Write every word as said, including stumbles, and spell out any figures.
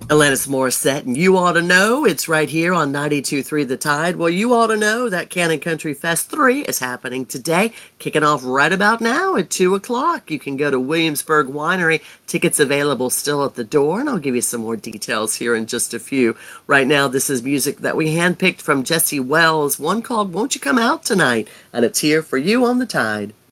Alanis Morissette, and you ought to know it's right here on ninety-two point three The Tide. Well, you ought to know that Cannon Country Fest three is happening today, kicking off right about now at two o'clock. You can go to Williamsburg Winery. Tickets available still at the door, and I'll give you some more details here in just a few. Right now, this is music that we handpicked from Jesse Wells, one called Won't You Come Out Tonight, and it's here for you on The Tide.